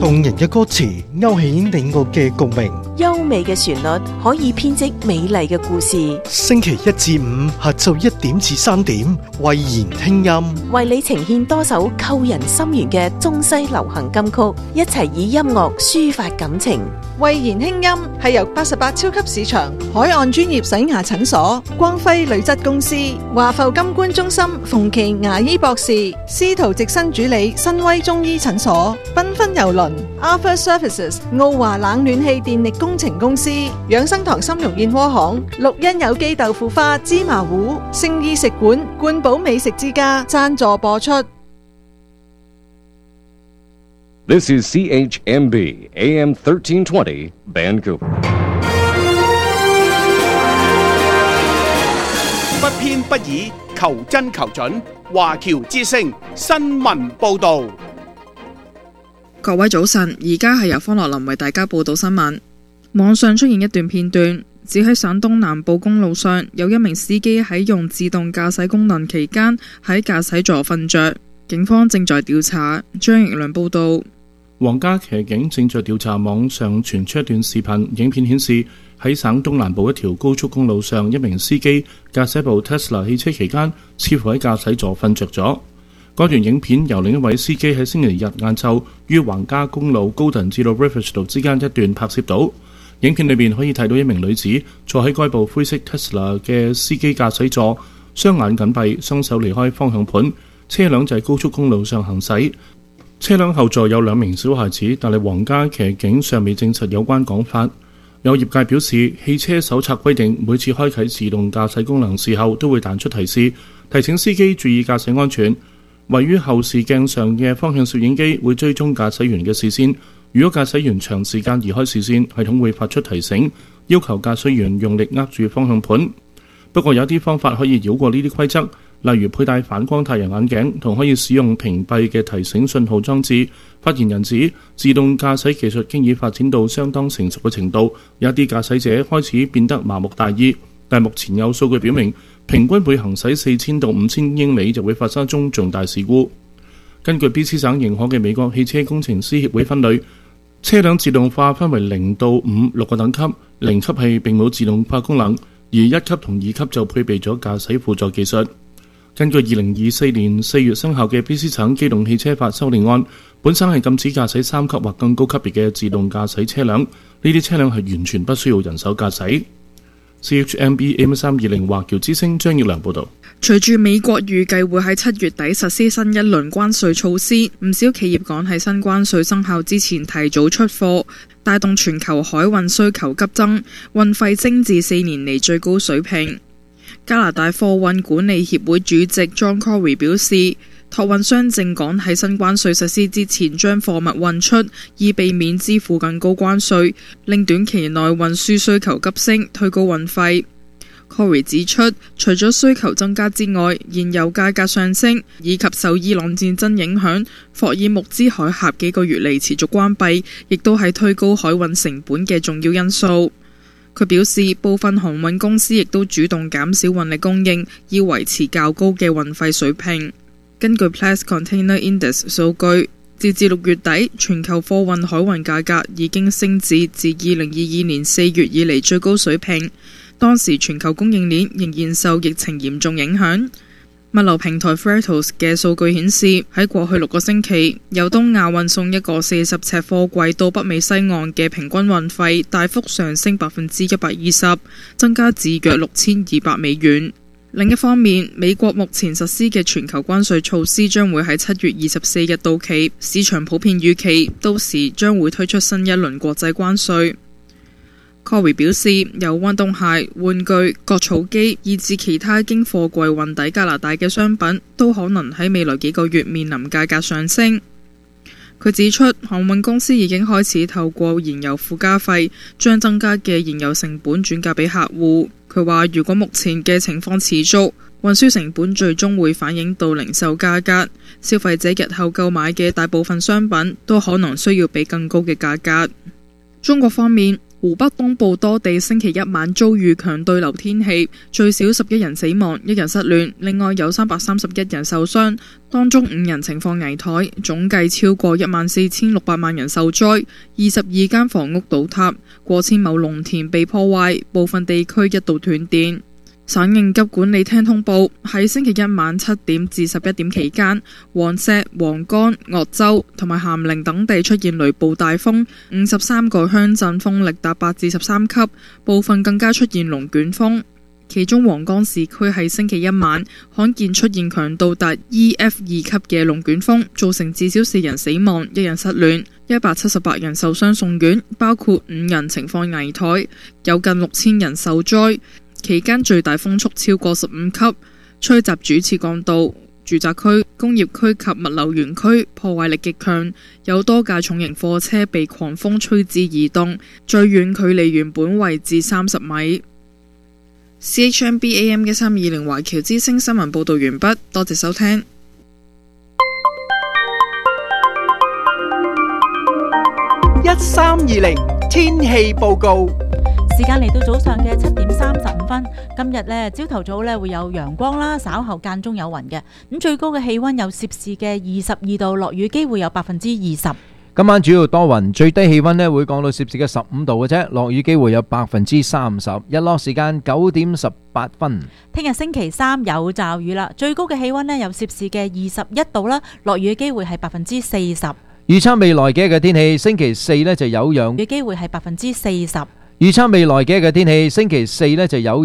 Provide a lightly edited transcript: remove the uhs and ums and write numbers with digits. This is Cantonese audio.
動人嘅歌詞勾起你我嘅共鳴， 優美嘅旋律可以編織美麗嘅故事。 星期一至五下晝1點至3點，慧言聽音， 為你呈現多首扣人心弦嘅中西流行金曲，一齊以音樂抒發感情。 慧言輕音係由88超級市場、海岸專業洗牙診所、光輝鋁質公司、華埠金冠中心、馮琦牙醫博士、司徒直新主理、新威中醫診所、繽紛郵輪、Arthur Services、奧華冷暖氣電力工程公司、養生堂參茸燕窩行、綠茵有機豆腐花、芝麻糊、聖意食館、冠寶美食之家贊助播出。 This is CHMB AM 1320 Vancouver。 不偏不倚，求真求準。華僑之聲新聞報導。 各位早晨，而家係由方樂林為大家報道新聞。網上出現一段片段，指喺省東南部公路上有一名司機喺用自動駕駛功能期間喺駕駛座瞓着，警方正在調查。張奕良報道。 皇家騎警正在調查網上傳出一段視頻，影片顯示喺省東南部一條高速公路上，一名司機駕駛部 Tesla 汽車期間，似乎喺駕駛座瞓着咗。嗰段影片由另一位司機喺星期日晏晝於皇家公路高騰至到 Riverside 道之間一段拍攝到。影片裏面可以睇到一名女子坐喺該部灰色 Tesla 嘅司機駕駛座，雙眼緊閉，雙手離開方向盤，車輛就喺高速公路上行駛。車輛後座有2名小孩子，但係皇家騎警尚未證實有關講法。有業界表示，汽車手冊規定每次開啟自動駕駛功能時候都會彈出提示，提醒司機注意駕駛安全。位於後視鏡上嘅方向攝影機會追蹤駕駛員嘅視線，如果駕駛員長時間移開視線，系統會發出提醒，要求駕駛員用力握住方向盤。不過有啲方法可以繞過呢啲規則，例如佩戴反光太陽眼鏡同可以使用屏蔽嘅提醒信號裝置。發言人指，自動駕駛技術經已發展到相當成熟嘅程度，有啲駕駛者開始變得麻木大意，但目前有數據表明，平均每行駛4000到5000英里就會發生一宗重大事故。根據 BC 省認可嘅美國汽車工程師協會分類，車輛自動化分為0到5 6個等級，0級係並冇自動化功能，而1級同2級就配備咗駕駛輔助技術。根據2024年4月生效嘅 BC 省機動汽車法修訂案，本省係禁止駕駛3級或更高級別嘅自動駕駛車輛，呢啲車輛係完全不需要人手駕駛。CHMB AM320 華僑之聲張奕良報導。 隨住美國預計會喺7月底實施新一輪關稅措施，唔少企業趕喺新關稅生效之前提早出貨，帶動全球海運需求急增，運費升至4年嚟最高水平。加拿大貨運管理協會主席 John Corey 表示，託運商正趕喺新關稅實施之前將貨物運出，以避免支付更高關稅，令短期內運輸需求急升，推高運費。Corey 指出，除咗需求增加之外，燃油價格上升以及受伊朗戰爭影響，霍爾木茲海峽幾個月嚟持續關閉，亦都係推高海運成本嘅重要因素。佢表示，部分航運公司亦都主動減少運力供應，以維持較高嘅運費水平。根據 Platts Container Index 數據，截至6月底，全球貨運海運價格已經升至自2022年4月以嚟最高水平。當時全球供應鏈仍然受疫情嚴重影響。物流平台 Freightos 嘅數據顯示，喺過去6個星期，由東亞運送一個40尺貨櫃到北美西岸嘅平均運費大幅上升120%，增加至約6200美元。另一方面，美國目前實施嘅全球關稅措施將會喺7月24日到期，市場普遍預期到時將會推出新一輪國際關稅。Corey 表示，由運動鞋、玩具、割草機以至其他經貨櫃運抵加拿大嘅商品，都可能喺未來幾個月面臨價格上升。佢指出，航運公司已經開始透過燃油附加費，將增加嘅燃油成本轉嫁俾客戶。佢話，如果目前嘅情況持續，運輸成本最終會反映到零售價格，消費者日後購買嘅大部分商品都可能需要俾更高嘅價格。中國方面， 湖北東部多地星期一晚遭遇強對流天氣，最少11人死亡，1人失聯，另外有331人受傷，當中5人情況危殆，總計超過14600萬人受災，22間房屋倒塌，過千畝農田被破壞，部分地區一度斷電。省應急管理廳通報，喺星期一晚7點至11點期間，黃石、黃岡、鄂州同埋咸寧等地出現雷暴大風，53個鄉鎮風力達8至13級，部分更加出現龍捲風。其中黃岡市區喺星期一晚罕見出現強度達 EF2 級嘅龍捲風，造成至少4人死亡，1人失聯，178人受傷送院，包括5人情況危殆，有近6000人受災。期間最大風速超過15級，吹襲主次幹道、住宅區、工業區及物流園區，破壞力極強，有多架重型貨車被狂風吹至移動，最遠距離原本位置30米。CHMB AM 1320華僑之聲新聞報導完畢，多謝收聽。 1320天氣報告。 時間嚟到早上嘅7點35分，今日呢朝頭早呢會有陽光啦，稍後間中有雲嘅。咁最高嘅氣溫有攝氏嘅22度，落雨機會有20%。 今晚主要多雲，最低氣溫呢會降到攝氏嘅15度嘅啫，落雨機會有30%。日落時間9點18分。聽日星期三有驟雨啦，最高嘅氣溫呢有攝氏嘅21度啦，落雨機會係40%。 預測未來嘅天氣，星期四呢就有陽， 雨機會係40%。 預測未來嘅天氣，星期四呢就有